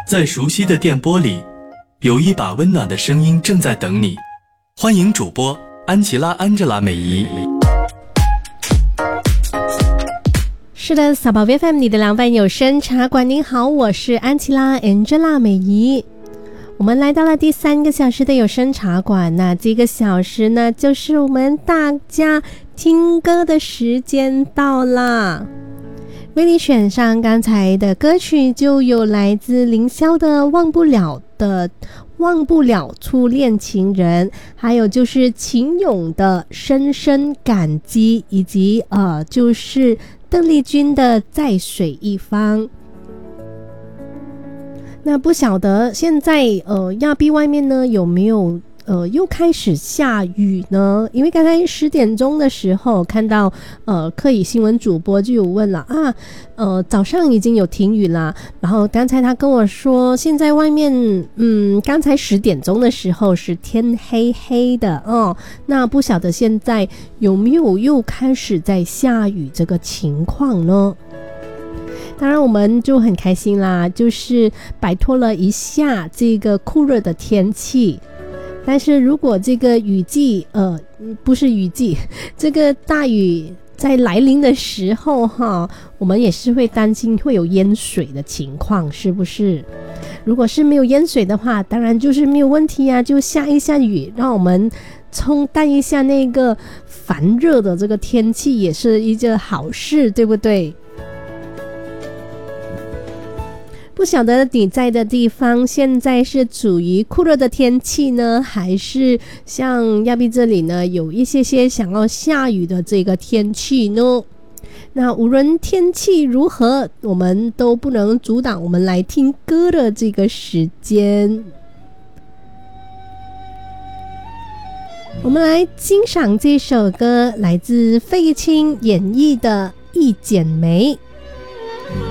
在熟悉的电波里，有一把温暖的声音正在等你。欢迎主播安琪拉·美仪。 是的，小宝贝 FM 你的凉拌有声茶馆，您好，我是安琪拉·美仪。我们来到了第3个小时的有声茶馆，那这个小时呢，就是我们大家听歌的时间到啦。为你选上刚才的歌曲，就有来自凌霄的忘不了初恋情人，还有就是秦勇的深深感激，以及就是邓丽君的在水一方。那不晓得现在亚庇外面呢有没有又开始下雨呢？因为刚才10点钟的时候看到客语新闻主播就有问了早上已经有停雨啦，然后刚才他跟我说现在外面刚才10点钟的时候是天黑黑的那不晓得现在有没有又开始在下雨这个情况呢？当然我们就很开心啦，就是摆脱了一下这个酷热的天气。但是如果这个雨季不是雨季，这个大雨在来临的时候我们也是会担心会有淹水的情况，是不是？如果是没有淹水的话，当然就是没有问题啊，就下一下雨，让我们冲淡一下那个烦热的这个天气，也是一件好事，对不对？不晓得你在的地方现在是处于酷热的天气呢，还是像亚庇这里呢有一些想要下雨的这个天气呢？那无论天气如何，我们都不能阻挡我们来听歌的这个时间。我们来欣赏这首歌，来自费玉清演绎的《一剪梅》。